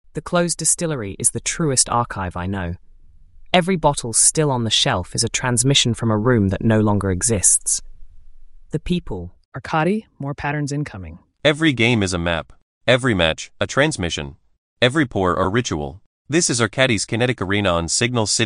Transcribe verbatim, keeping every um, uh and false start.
The closed distillery is the truest archive I know. Every bottle still on the shelf is a transmission from a room that no longer exists. The people. Arkady, more patterns incoming. Every game is a map. Every match, a transmission. Every pour, a ritual. This is Arkady's Kinetic Arena on Signal City.